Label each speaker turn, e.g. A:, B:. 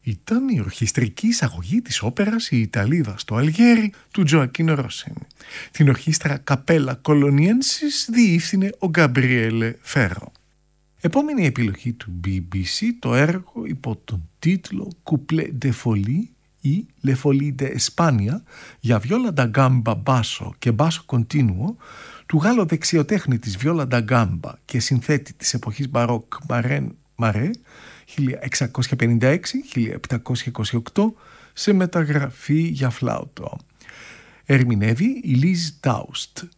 A: ήταν η ορχιστρική εισαγωγή της όπερας «Η Ιταλίδα στο Αλγέρι» του Τζοακίνο Ροσίνι. Την ορχήστρα Καπέλα Κολονιένσις διεύθυνε ο Γκαμπριέλε Φέρο. Επόμενη επιλογή του BBC, το έργο υπό τον τίτλο «Couplet de Folie» ή «Le Folie de España» για βιόλα da gamba μπάσο και μπάσο κοντίνουο του Γάλλο δεξιοτέχνη της βιόλα da gamba και συνθέτη της εποχής μπαρόκ Μαρέν Μαρέ 1656-1728 σε μεταγραφή για φλάουτο. Ερμηνεύει η Λίζ Τάουστ